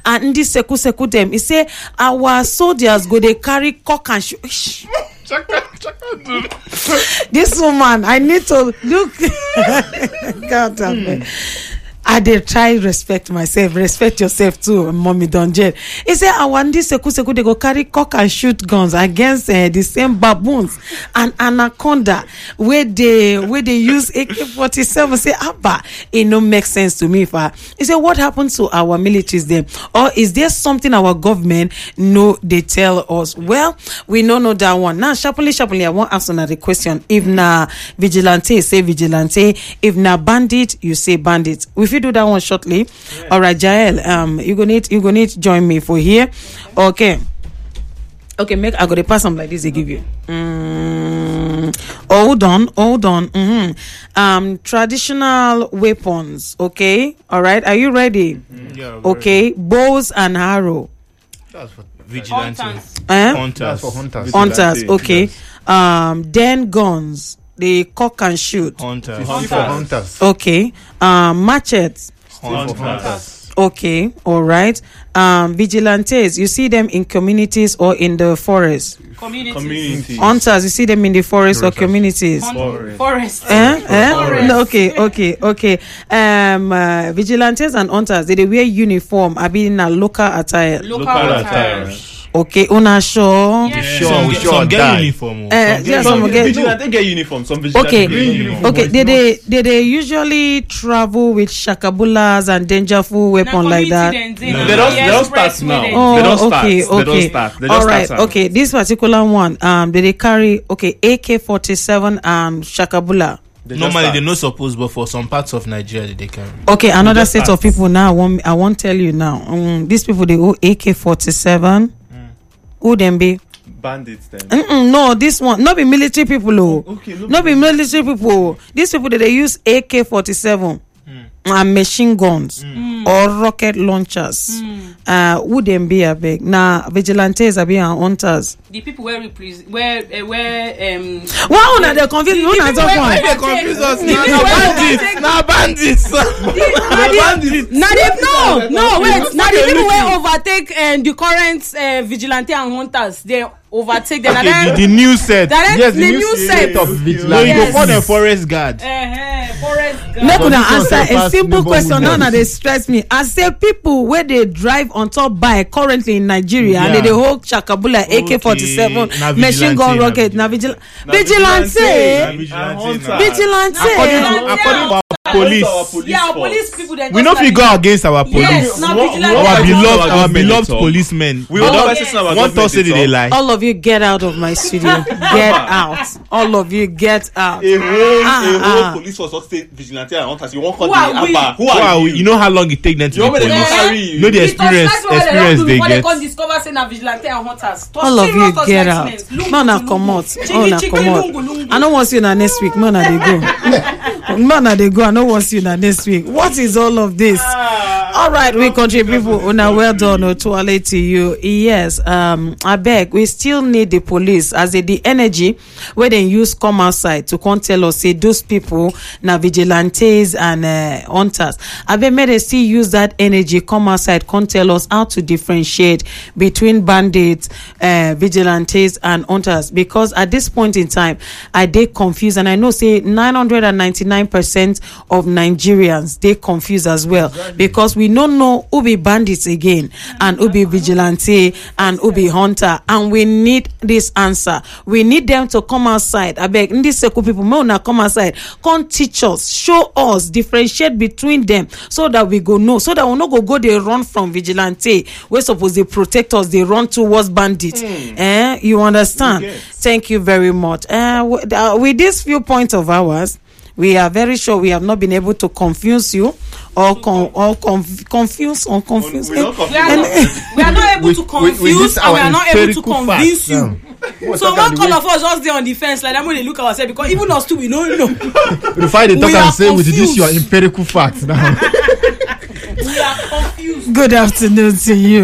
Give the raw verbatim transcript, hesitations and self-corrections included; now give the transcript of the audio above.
and this seku seku them. He say our soldiers go they carry cock and shoot. This woman, I need to look. God damn it. I did try respect myself, respect yourself too, mommy don't jail. He said, I want this seku seku they go carry cock and shoot guns against uh, the same baboons and anaconda where they where they use A K forty-seven. Say, Abba, it no make sense to me. If I, he said, what happened to our militaries then? Or is there something our government know they tell us? Well, we don't know that one. Now, sharply, sharply, I want to ask another question. If na vigilante, say vigilante. If na bandit, you say bandit. If you do that one shortly, yeah. All right, Jael, um, you gonna need you gonna need to join me for here, okay? Okay, make I gotta pass them like this. They give you. Mm, hold on, hold on. Mm-hmm. Um, traditional weapons. Okay, all right. Are you ready? Mm-hmm. Yeah. Okay, ready. Bows and arrow. That's for vigilantes. Hunters. Eh? Hunters. That's for hunters. Hunters. Okay. Um, then guns. The cock and shoot. Hunters. Hunters. Hunters. Okay. Um, machetes. Hunters. Hunters. Okay. All right. Um, vigilantes. You see them in communities or in the forest. Communities. Communities. Hunters. You see them in the forest or communities. Forest. Forest. Eh? Eh? Forest. No, okay. Okay. Okay. Um, uh, vigilantes and hunters. They, they wear uniform. I mean, in a local attire. Local, Local attire. attire. Okay, una sure. Yes. Sure, some, sure some get die. uniform. Uh, some yeah, get some Some get- vigilante get uniform. Some vigilante Okay, get uniform. okay. They they they they usually travel with shakabulas and dangerful weapon like that. No, They don't. They don't start now. They don't Oh, start. okay, They don't okay. start. They All just right, start. okay. This particular one, um, they, they carry okay A K forty-seven and shakabula. They just Normally start. they're not supposed, but for some parts of Nigeria they carry. Okay, another just set start. of people now. I want I won't tell you now. Um, these people they go A K forty-seven. Who them be? Bandits then. Mm-mm, no, this one not be military people. Oh, Okay, no not be military people. These people that they use A K forty-seven and machine guns or rocket launchers. Uh, who them be a big? Now vigilantes are being hunters. The people where represent where uh, where um. Wow, now they're confused. Who not talk one? They confuse us The now. people where Bandits. overtake- Now bandits. bandits. Now they no no wait. Now the people where overtake and the current uh, vigilante and hunters they overtake them. Okay, And the, then the new set. that Yes, the the new new set. set of No, vigilante. you go Yes. for the forest guard. Uh-huh, forest guard. Make una But answer this was a simple the question. neighborhood None of they stress me. I say people where they drive on top bike currently in Nigeria and Yeah. they, they hold shakabula A K forty-seven Na machine vigilante, gun na rocket. Na vigil- Na vigilante. vigilante. Vigilante. Vigilante. According to, according to our police, Our police Yeah, our force. police people. They we know if we go against our police. Yes, now What- vigilante. what Our are you beloved, our our government beloved talk? policemen. We But will don't- not listen to our one thought say government they lie. All of you get out of my studio. Get out. All of you get out. A whole, Ah, a whole ah. police force also say vigilante and hunters. You won't call Who the are we? Abba. Who Who are are you? we? You know how long it take them to You be know where they police. go carry you. Know the It was experience, that's why experience don't they do before get. They can't discover say na vigilante and hunters. All of you get out. Man, I come out. Oh, na come out. I don't want you na next week. Man, I they go. Man, I they go. I don't want you na next week. What is all of this? All right, we country people. Una well done. Oh, to to you. Yes. Um, I beg. We still need the police as they, the energy where they use come outside to come tell us say those people na vigilantes and uh, hunters. I beg. May they still use that energy come outside come tell us how to differentiate between bandits, uh, vigilantes and hunters, because at this point in time I they confused, and I know say nine hundred ninety-nine percent of Nigerians they confused as well, because we don't know who be bandits again and who be vigilante and who be hunter, and we need this answer. We need them to come outside. I beg this seku people may una come outside, come teach us, show us, differentiate between them so that we go know, so that we no go go they run from vigilante. We suppose they protect us, they run towards bandits. Mm. Eh, you understand? Yes. Thank you very much. Uh, with, uh, with this few points of ours, we are very sure we have not been able to confuse you or con- or conf- confuse or confuse. We don't confuse. We are, not, we are not able With- to with- with confuse this and we our are not able to empirical convince facts, you. What's So that one kind call of of us just there on the fence like that when they look at ourselves, because even us too we don't know. Before they talk We are and say with this confused. your empirical facts now. We are confused. Good afternoon to you.